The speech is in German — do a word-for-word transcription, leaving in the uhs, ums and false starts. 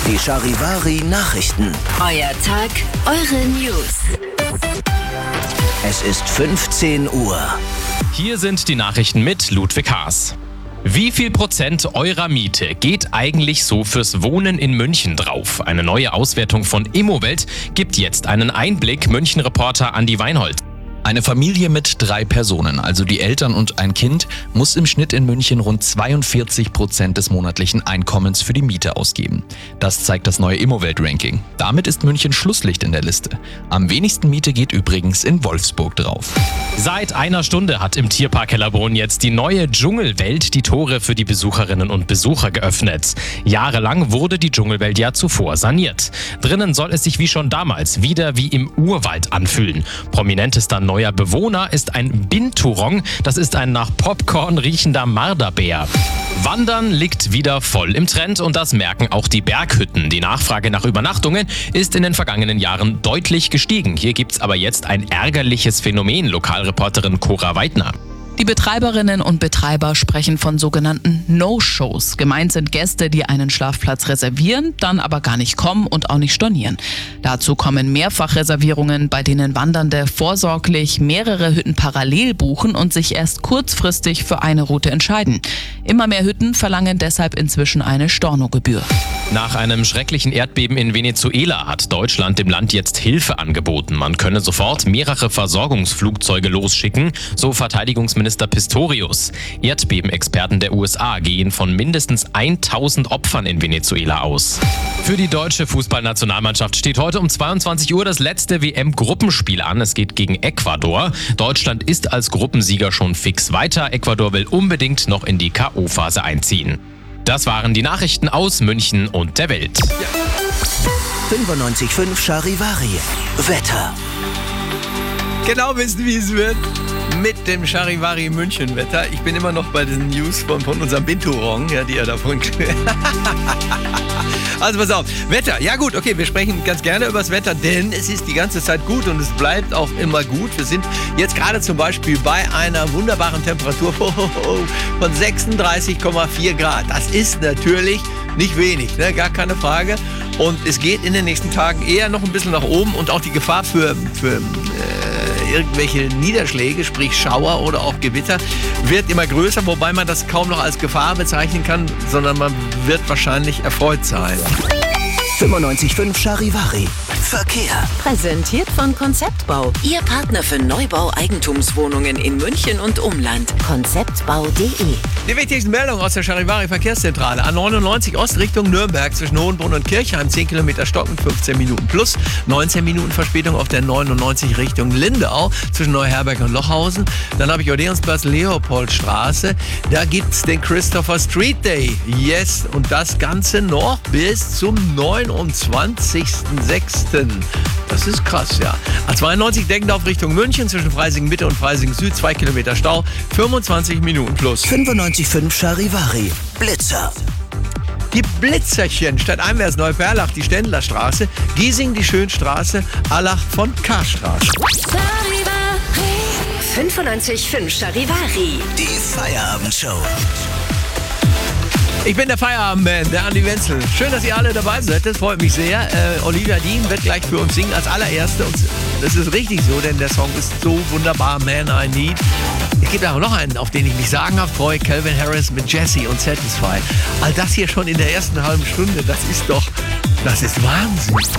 Die Charivari Nachrichten. Euer Tag, eure News. Es ist fünfzehn Uhr. Hier sind die Nachrichten mit Ludwig Haas. Wie viel Prozent eurer Miete geht eigentlich so fürs Wohnen in München drauf? Eine neue Auswertung von Immowelt gibt jetzt einen Einblick. München-Reporter Andi Weinhold. Eine Familie mit drei Personen, also die Eltern und ein Kind, muss im Schnitt in München rund zweiundvierzig Prozent des monatlichen Einkommens für die Miete ausgeben. Das zeigt das neue Immowelt-Ranking. Damit ist München Schlusslicht in der Liste. Am wenigsten Miete geht übrigens in Wolfsburg drauf. Seit einer Stunde hat im Tierpark Hellerbrunn jetzt die neue Dschungelwelt die Tore für die Besucherinnen und Besucher geöffnet. Jahrelang wurde die Dschungelwelt ja zuvor saniert. Drinnen soll es sich wie schon damals wieder wie im Urwald anfühlen. Prominentester neuer Bewohner ist ein Binturong. Das ist ein nach Popcorn riechender Marderbär. Wandern liegt wieder voll im Trend und das merken auch die Berghütten. Die Nachfrage nach Übernachtungen ist in den vergangenen Jahren deutlich gestiegen. Hier gibt's aber jetzt ein ärgerliches Phänomen, Lokalreporterin Cora Weidner. Die Betreiberinnen und Betreiber sprechen von sogenannten No-Shows. Gemeint sind Gäste, die einen Schlafplatz reservieren, dann aber gar nicht kommen und auch nicht stornieren. Dazu kommen Mehrfachreservierungen, bei denen Wandernde vorsorglich mehrere Hütten parallel buchen und sich erst kurzfristig für eine Route entscheiden. Immer mehr Hütten verlangen deshalb inzwischen eine Stornogebühr. Nach einem schrecklichen Erdbeben in Venezuela hat Deutschland dem Land jetzt Hilfe angeboten. Man könne sofort mehrere Versorgungsflugzeuge losschicken, so Verteidigungsminister Pistorius. Erdbebenexperten der U S A gehen von mindestens tausend Opfern in Venezuela aus. Für die deutsche Fußballnationalmannschaft steht heute um zweiundzwanzig Uhr das letzte W M-Gruppenspiel an. Es geht gegen Ecuador. Deutschland ist als Gruppensieger schon fix weiter. Ecuador will unbedingt noch in die K O-Phase einziehen. Das waren die Nachrichten aus München und der Welt. fünfundneunzig Komma fünf Charivari. Wetter. Genau wissen, wie es wird mit dem Charivari München Wetter. Ich bin immer noch bei diesen News von, von unserem Binturong, ja, die er davon. Also pass auf, Wetter. Ja gut, okay, wir sprechen ganz gerne über das Wetter, denn es ist die ganze Zeit gut und es bleibt auch immer gut. Wir sind jetzt gerade zum Beispiel bei einer wunderbaren Temperatur von sechsunddreißig Komma vier Grad. Das ist natürlich nicht wenig, ne? Gar keine Frage. Und es geht in den nächsten Tagen eher noch ein bisschen nach oben und auch die Gefahr für, für äh, irgendwelche Niederschläge, sprich Schauer oder auch Gewitter, wird immer größer, wobei man das kaum noch als Gefahr bezeichnen kann, sondern man wird wahrscheinlich erfreut sein. fünfundneunzig Komma fünf Charivari. Verkehr. Präsentiert von Konzeptbau. Ihr Partner für Neubau Eigentumswohnungen in München und Umland. konzeptbau punkt de. Die wichtigsten Meldungen aus der Charivari Verkehrszentrale. A neunundneunzig Ost Richtung Nürnberg zwischen Hohenbrunn und Kirchheim. zehn Kilometer stocken, fünfzehn Minuten plus. neunzehn Minuten Verspätung auf der neunundneunzig Richtung Lindau zwischen Neuherberg und Lochhausen. Dann habe ich Odeonsplatz Leopoldstraße. Da gibt es den Christopher Street Day. Yes, und das Ganze noch bis zum neunundzwanzigsten sechsten Das ist krass, ja. A zweiundneunzig Deggendorf Richtung München zwischen Freising Mitte und Freising Süd. zwei Kilometer Stau, fünfundzwanzig Minuten plus. fünfundneunzig Komma fünf Charivari. Blitzer. Die Blitzerchen statt Einwärts Neuperlach die Ständlerstraße, Giesing die Schönstraße, Allach von Karstraße. fünfundneunzig Komma fünf Charivari. Die Feierabendshow. Ich bin der Feierabendman, der Andi Wenzel. Schön, dass ihr alle dabei seid, das freut mich sehr. Äh, Olivia Dean wird gleich für uns singen als allererste. Und das ist richtig so, denn der Song ist so wunderbar, Man I Need. Es gibt auch noch einen, auf den ich mich sagenhaft freue, Calvin Harris mit Jesse und Satisfy. All das hier schon in der ersten halben Stunde, das ist doch, das ist Wahnsinn.